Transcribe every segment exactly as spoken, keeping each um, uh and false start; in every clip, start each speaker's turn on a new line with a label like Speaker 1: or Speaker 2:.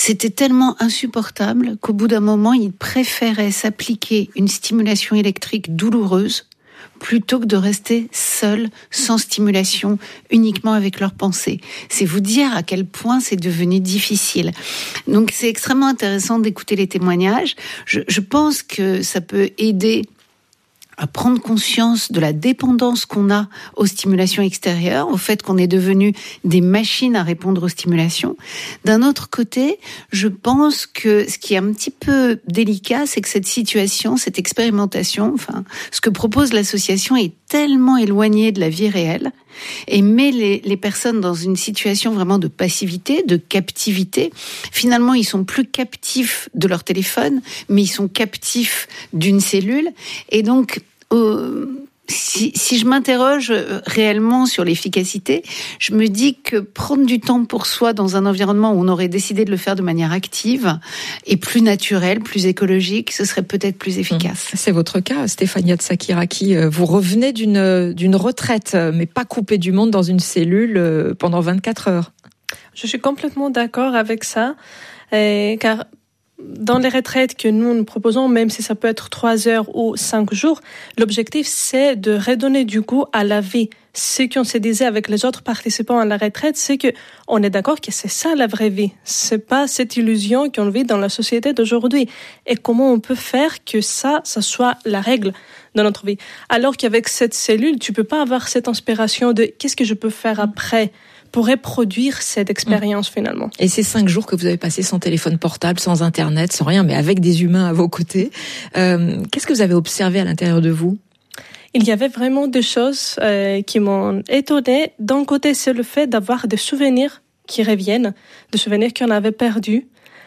Speaker 1: c'était tellement insupportable qu'au bout d'un moment, ils préféraient s'appliquer une stimulation électrique douloureuse plutôt que de rester seuls, sans stimulation, uniquement avec leurs pensées. C'est vous dire à quel point c'est devenu difficile. Donc c'est extrêmement intéressant d'écouter les témoignages. Je, je pense que ça peut aider à prendre conscience de la dépendance qu'on a aux stimulations extérieures, au fait qu'on est devenu des machines à répondre aux stimulations. D'un autre côté, je pense que ce qui est un petit peu délicat, c'est que cette situation, cette expérimentation, enfin, ce que propose l'association est tellement éloigné de la vie réelle et met les, les personnes dans une situation vraiment de passivité, de captivité. Finalement, ils sont plus captifs de leur téléphone, mais ils sont captifs d'une cellule. Et donc, euh, si, si je m'interroge réellement sur l'efficacité, je me dis que prendre du temps pour soi dans un environnement où on aurait décidé de le faire de manière active et plus naturelle, plus écologique, ce serait peut-être plus efficace.
Speaker 2: C'est votre cas, Stéphania Tsakiraki. Vous revenez d'une, d'une retraite, mais pas coupée du monde dans une cellule pendant vingt-quatre heures.
Speaker 3: Je suis complètement d'accord avec ça, et, car dans les retraites que nous nous proposons, même si ça peut être trois heures ou cinq jours, l'objectif c'est de redonner du goût à la vie. Ce qu'on se disait avec les autres participants à la retraite, c'est que on est d'accord que c'est ça la vraie vie. C'est pas cette illusion qu'on vit dans la société d'aujourd'hui. Et comment on peut faire que ça, ça soit la règle dans notre vie. Alors qu'avec cette cellule, tu peux pas avoir cette inspiration de qu'est-ce que je peux faire après pour reproduire cette expérience finalement.
Speaker 2: Et ces cinq jours que vous avez passés sans téléphone portable, sans internet, sans rien, mais avec des humains à vos côtés, euh, qu'est-ce que vous avez observé à l'intérieur de vous ?
Speaker 3: Il y avait vraiment des choses euh, qui m'ont étonnée. D'un côté, c'est le fait d'avoir des souvenirs qui reviennent, des souvenirs qu'on avait perdus.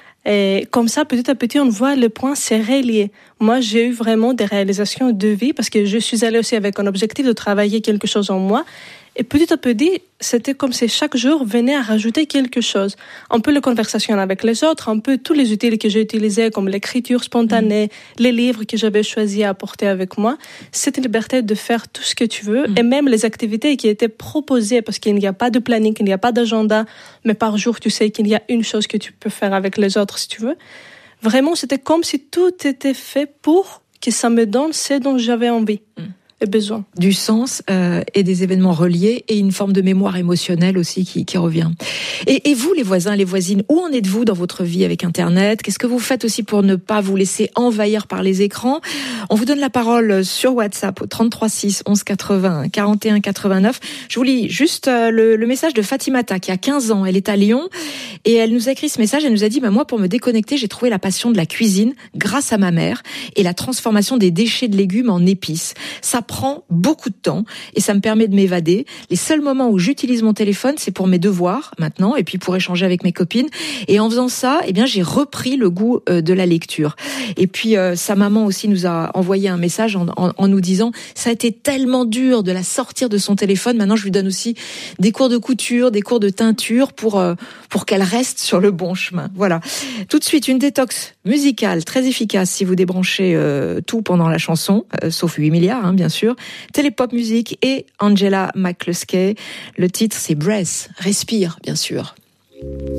Speaker 3: Et comme ça, petit à petit, on voit le point se relier. Moi, j'ai eu vraiment des réalisations de vie parce que je suis allée aussi avec un objectif de travailler quelque chose en moi. Et petit à petit, c'était comme si chaque jour venait à rajouter quelque chose. Un peu les conversations avec les autres, un peu tous les outils que j'ai utilisés comme l'écriture spontanée, mmh. les livres que j'avais choisi à apporter avec moi. Cette liberté de faire tout ce que tu veux mmh. et même les activités qui étaient proposées parce qu'il n'y a pas de planning, il n'y a pas d'agenda, mais par jour, tu sais qu'il y a une chose que tu peux faire avec les autres si tu veux. Vraiment, c'était comme si tout était fait pour que ça me donne ce dont j'avais envie. Mmh. Besoin.
Speaker 2: Du sens euh, et des événements reliés et une forme de mémoire émotionnelle aussi qui, qui revient. Et, et vous, les voisins, les voisines, où en êtes-vous dans votre vie avec Internet ? Qu'est-ce que vous faites aussi pour ne pas vous laisser envahir par les écrans ? On vous donne la parole sur WhatsApp au trente-trois six onze quatre-vingts quarante et un quatre-vingt-neuf. Je vous lis juste le, le message de Fatimata qui a quinze ans. Elle est à Lyon et elle nous a écrit ce message. Elle nous a dit bah, « Moi, pour me déconnecter, j'ai trouvé la passion de la cuisine grâce à ma mère et la transformation des déchets de légumes en épices. Ça prend beaucoup de temps et ça me permet de m'évader. Les seuls moments où j'utilise mon téléphone, c'est pour mes devoirs maintenant et puis pour échanger avec mes copines. Et en faisant ça, eh bien, j'ai repris le goût euh, de la lecture. Et puis, euh, sa maman aussi nous a envoyé un message en, en, en nous disant « Ça a été tellement dur de la sortir de son téléphone. Maintenant, je lui donne aussi des cours de couture, des cours de teinture pour, euh, pour qu'elle reste sur le bon chemin. » Voilà. Tout de suite, une détox musicale très efficace si vous débranchez euh, tout pendant la chanson, euh, sauf huit milliards, hein, bien sûr. Télépop Music et Angela McCluskey. Le titre, c'est Breath, respire, bien sûr.